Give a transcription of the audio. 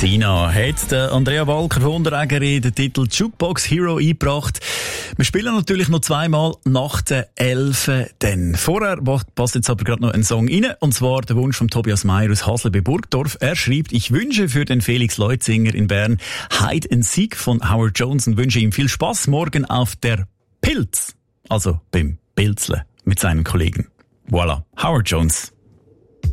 Sina hat Andrea Walker von Unterägeri den Titel Jukebox Hero eingebracht. Wir spielen natürlich noch zweimal nach der 11. Denn vorher passt jetzt aber gerade noch ein Song rein, und zwar der Wunsch von Tobias Meyer aus Hasle bei Burgdorf. Er schreibt: Ich wünsche für den Felix Leutzinger in Bern Hide and Seek von Howard Jones und wünsche ihm viel Spaß morgen auf der Pilz, also beim Pilzle mit seinen Kollegen. Voilà, Howard Jones.